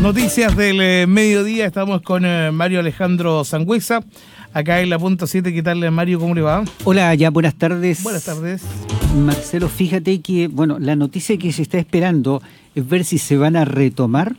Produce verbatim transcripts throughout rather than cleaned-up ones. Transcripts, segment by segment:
Noticias del eh, mediodía, estamos con eh, Mario Alejandro Sangüesa, acá en la punto siete. ¿Qué tal, Mario? ¿Cómo le va? Hola, ya, buenas tardes. Buenas tardes. Marcelo, fíjate que, bueno, la noticia que se está esperando es ver si se van a retomar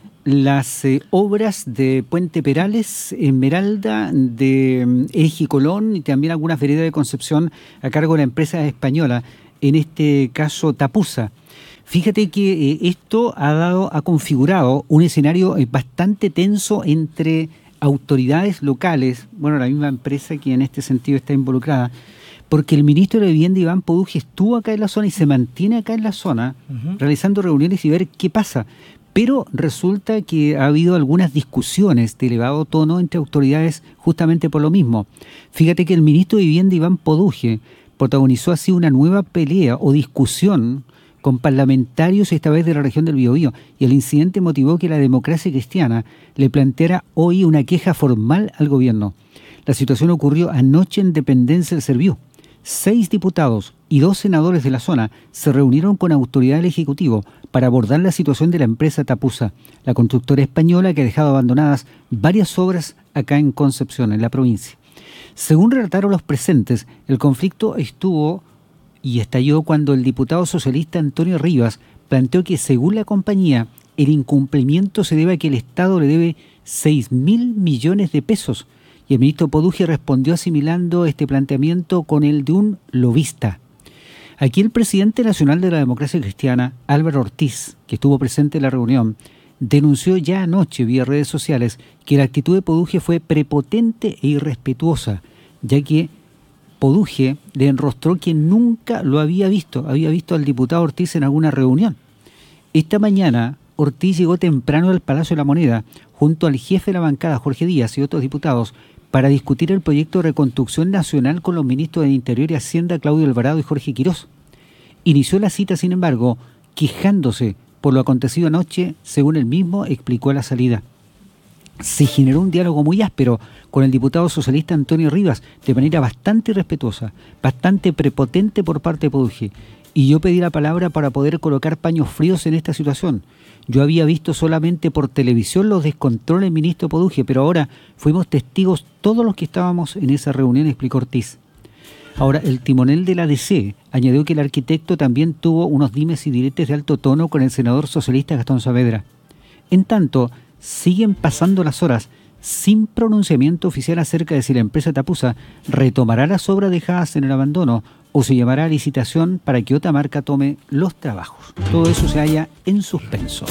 las eh, obras de Puente Perales, Esmeralda, de um, Eje Colón y también algunas veredas de Concepción a cargo de la empresa española, en este caso Tapusa. Fíjate que eh, esto ha dado, ha configurado un escenario eh, bastante tenso entre autoridades locales, bueno, la misma empresa que en este sentido está involucrada, porque el ministro de Vivienda, Iván Poduje, estuvo acá en la zona y se mantiene acá en la zona, uh-huh. realizando reuniones y ver qué pasa. Pero resulta que ha habido algunas discusiones de elevado tono entre autoridades justamente por lo mismo. Fíjate que el ministro de Vivienda, Iván Poduje, protagonizó así una nueva pelea o discusión con parlamentarios esta vez de la región del Biobío, y el incidente motivó que la Democracia Cristiana le planteara hoy una queja formal al gobierno. La situación ocurrió anoche en dependencia del Serviú. Seis diputados y dos senadores de la zona se reunieron con autoridad del Ejecutivo para abordar la situación de la empresa Tapusa, la constructora española que ha dejado abandonadas varias obras acá en Concepción, en la provincia. Según relataron los presentes, el conflicto estuvo y estalló cuando el diputado socialista Antonio Rivas planteó que, según la compañía, el incumplimiento se debe a que el Estado le debe seis mil millones de pesos, y el ministro Poduje respondió asimilando este planteamiento con el de un lobista. Aquí el presidente nacional de la Democracia Cristiana, Álvaro Ortiz, que estuvo presente en la reunión, denunció ya anoche vía redes sociales que la actitud de Poduje fue prepotente e irrespetuosa, ya que Poduje le enrostró que nunca lo había visto, había visto al diputado Ortiz en alguna reunión. Esta mañana Ortiz llegó temprano al Palacio de la Moneda junto al jefe de la bancada, Jorge Díaz, y otros diputados para discutir el proyecto de reconstrucción nacional con los ministros de Interior y Hacienda, Claudio Alvarado y Jorge Quirós. Inició la cita, sin embargo, quejándose por lo acontecido anoche, según él mismo explicó a la salida. Se generó un diálogo muy áspero con el diputado socialista Antonio Rivas, de manera bastante irrespetuosa, bastante prepotente por parte de Poduje, y yo pedí la palabra para poder colocar paños fríos en esta situación. Yo había visto solamente por televisión los descontroles del ministro Poduje, pero ahora fuimos testigos todos los que estábamos en esa reunión, explicó Ortiz. Ahora, el timonel de la D C añadió que el arquitecto también tuvo unos dimes y diretes de alto tono con el senador socialista Gastón Saavedra. En tanto, siguen pasando las horas sin pronunciamiento oficial acerca de si la empresa Tapusa retomará las obras dejadas en el abandono o se llamará a licitación para que otra marca tome los trabajos. Todo eso se halla en suspenso.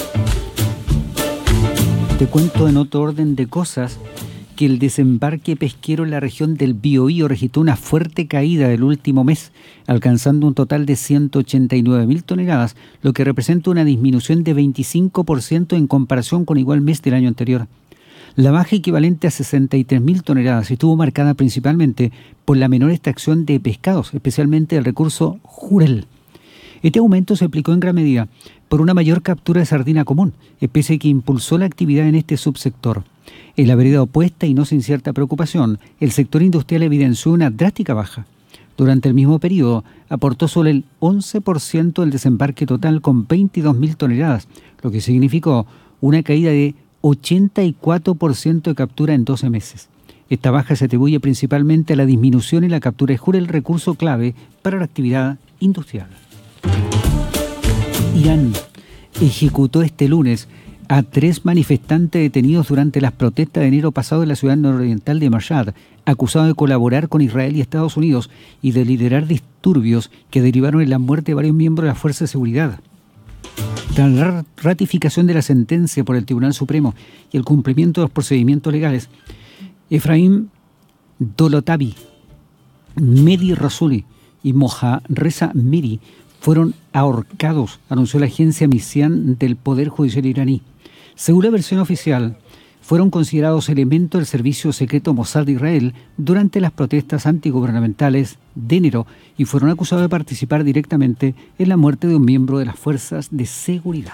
Te cuento en otro orden de cosas que el desembarque pesquero en la región del Biobío registró una fuerte caída del último mes, alcanzando un total de ciento ochenta y nueve mil toneladas, lo que representa una disminución de veinticinco por ciento en comparación con igual mes del año anterior. La baja, equivalente a sesenta y tres mil toneladas, estuvo marcada principalmente por la menor extracción de pescados, especialmente el recurso jurel. Este aumento se aplicó en gran medida por una mayor captura de sardina común, especie que impulsó la actividad en este subsector. En la vereda opuesta, y no sin cierta preocupación, el sector industrial evidenció una drástica baja. Durante el mismo periodo, aportó solo el once por ciento del desembarque total con veintidós mil toneladas, lo que significó una caída de ochenta y cuatro por ciento de captura en doce meses. Esta baja se atribuye principalmente a la disminución en la captura de jurel, recurso clave para la actividad industrial. Irán ejecutó este lunes a tres manifestantes detenidos durante las protestas de enero pasado en la ciudad nororiental de Mashhad, acusados de colaborar con Israel y Estados Unidos y de liderar disturbios que derivaron en la muerte de varios miembros de las fuerzas de seguridad. Tras la ratificación de la sentencia por el Tribunal Supremo y el cumplimiento de los procedimientos legales, Efraim Dolotabi, Mehdi Rasuli y Moja Reza Miri fueron ahorcados, anunció la agencia Misian del Poder Judicial iraní. Según la versión oficial, fueron considerados elementos del servicio secreto Mossad de Israel durante las protestas antigubernamentales de enero y fueron acusados de participar directamente en la muerte de un miembro de las fuerzas de seguridad.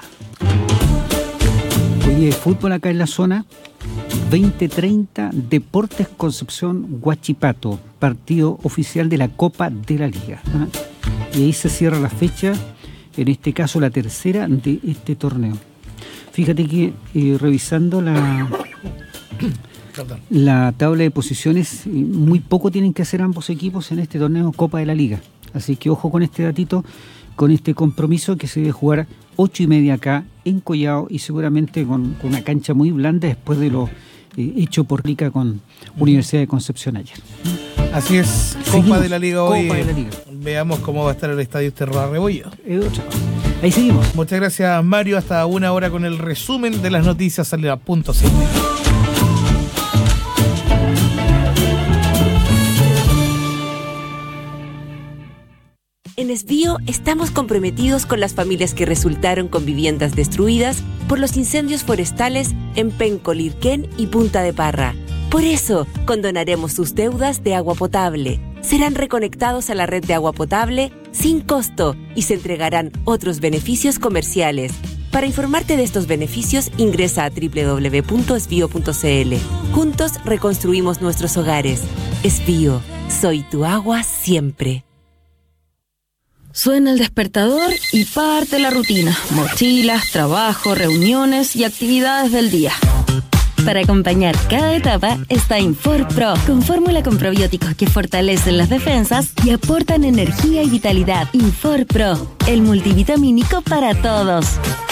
Hoy hay fútbol acá en la zona. veinte treinta, Deportes Concepción Huachipato, partido oficial de la Copa de la Liga. ¿Ah? Y ahí se cierra la fecha, en este caso la tercera de este torneo. Fíjate que eh, revisando la, la tabla de posiciones, muy poco tienen que hacer ambos equipos en este torneo Copa de la Liga. Así que ojo con este datito, con este compromiso que se debe jugar ocho y media acá en Collao y seguramente con, con una cancha muy blanda después de lo eh, hecho por Rica con Universidad de Concepción ayer. Así es, Copa Seguimos, de la Liga hoy. Copa de la Liga. Veamos cómo va a estar el Estadio Terra Rebolledo. Ahí seguimos. Muchas gracias, Mario. Hasta una hora con el resumen de las noticias al punto siete. En Esbío estamos comprometidos con las familias que resultaron con viviendas destruidas por los incendios forestales en Penco, Lirquén y Punta de Parra. Por eso, condonaremos sus deudas de agua potable. Serán reconectados a la red de agua potable sin costo y se entregarán otros beneficios comerciales. Para informarte de estos beneficios, ingresa a doble u doble u doble u punto esbío punto c l. Juntos reconstruimos nuestros hogares. Esbío, soy tu agua siempre. Suena el despertador y parte la rutina. Mochilas, trabajo, reuniones y actividades del día. Para acompañar cada etapa está InforPro, con fórmula con probióticos que fortalecen las defensas y aportan energía y vitalidad. InforPro, el multivitamínico para todos.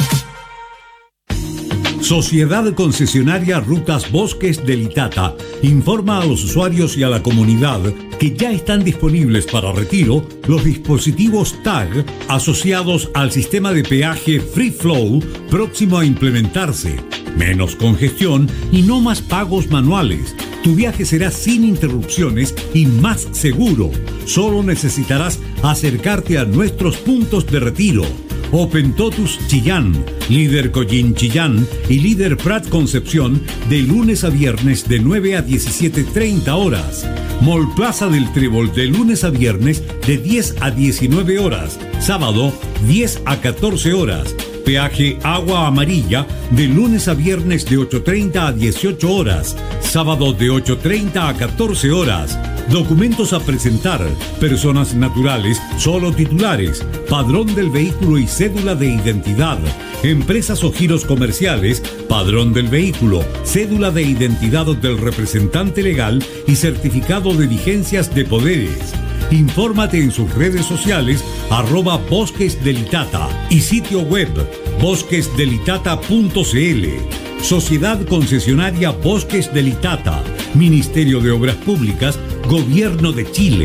Sociedad Concesionaria Rutas Bosques del Itata informa a los usuarios y a la comunidad que ya están disponibles para retiro los dispositivos T A G asociados al sistema de peaje Free Flow próximo a implementarse. Menos congestión y no más pagos manuales. Tu viaje será sin interrupciones y más seguro. Solo necesitarás acercarte a nuestros puntos de retiro. Open Totus Chillán, Líder Collín Chillán y Líder Prat Concepción de lunes a viernes de nueve a diecisiete treinta horas. Mall Plaza del Trébol de lunes a viernes de diez a diecinueve horas. Sábado diez a catorce horas. Peaje Agua Amarilla de lunes a viernes de ocho treinta a dieciocho horas. Sábado de ocho treinta a catorce horas. Documentos a presentar. Personas naturales, solo titulares. Padrón del vehículo y cédula de identidad. Empresas o giros comerciales. Padrón del vehículo, cédula de identidad del representante legal y certificado de vigencias de poderes. Infórmate en sus redes sociales arroba Bosques del Itata y sitio web bosques del itata punto c l. Sociedad Concesionaria Bosques del Itata, Ministerio de Obras Públicas, Gobierno de Chile.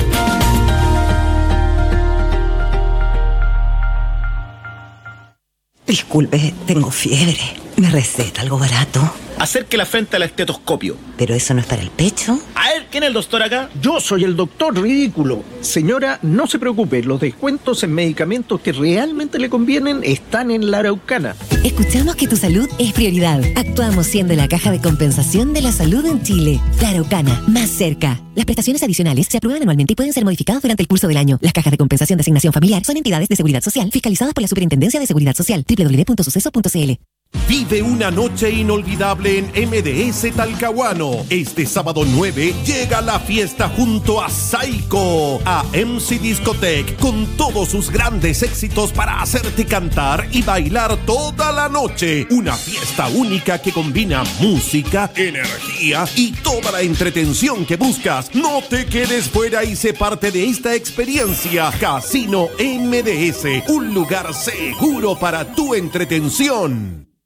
Disculpe, tengo fiebre. ¿Me receta algo barato? Acérquela frente al estetoscopio. ¿Pero eso no es para el pecho? A ver, ¿quién es el doctor acá? Yo soy el doctor ridículo. Señora, no se preocupe, los descuentos en medicamentos que realmente le convienen están en la Araucana. Escuchamos que tu salud es prioridad. Actuamos siendo la caja de compensación de la salud en Chile. La Araucana, más cerca. Las prestaciones adicionales se aprueban anualmente y pueden ser modificadas durante el curso del año. Las cajas de compensación de asignación familiar son entidades de seguridad social fiscalizadas por la Superintendencia de Seguridad Social. doble u doble u doble u punto suceso punto c l. Vive una noche inolvidable en M D S Talcahuano. Este sábado nueve llega la fiesta junto a Saiko a M C Discotech con todos sus grandes éxitos para hacerte cantar y bailar toda la noche. Una fiesta única que combina música, energía y toda la entretención que buscas. No te quedes fuera y sé parte de esta experiencia. Casino M D S, un lugar seguro para tu entretención.